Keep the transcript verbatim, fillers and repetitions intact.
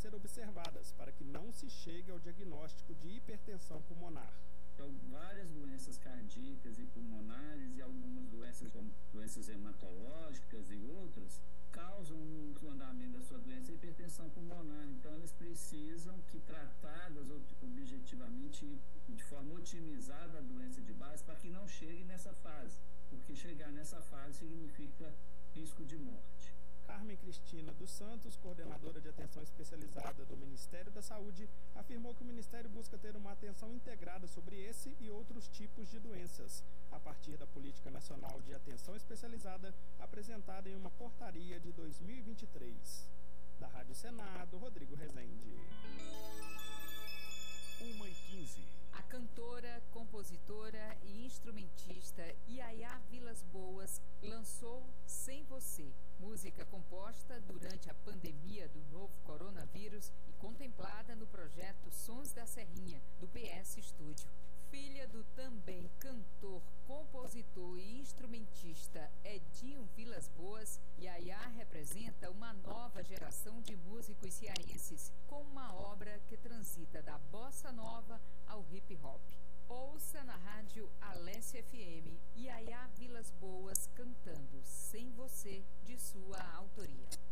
ser observadas para que não se chegue ao diagnóstico de hipertensão pulmonar. Então, várias doenças cardíacas e pulmonares e algumas doenças como doenças hematológicas e outras causam no andamento da sua doença hipertensão pulmonar. Então, elas precisam que tratadas objetivamente, de forma otimizada a doença de base, para que não chegue nessa fase, porque chegar nessa fase significa risco de morte. Carmen Cristina dos Santos, coordenadora de atenção especializada do Ministério da Saúde, afirmou que o Ministério busca ter uma atenção integrada sobre esse e outros tipos de doenças, a partir da Política Nacional de Atenção Especializada, apresentada em uma portaria de dois mil e vinte e três. Da Rádio Senado, Rodrigo Rezende. uma e quinze. A cantora, compositora e instrumentista Yaya Vilas Boas lançou Sem Você, música composta durante a pandemia do novo coronavírus e contemplada no projeto Sons da Serrinha, do P S Estúdio. Filha do também cantor, compositor e instrumentista Edinho Vilas Boas, Yaya representa uma nova geração de músicos cearenses, com uma obra que transita da bossa nova ao hip hop. Ouça na rádio Alesse F M Yaya Vilas Boas cantando Sem Você, de sua autoria.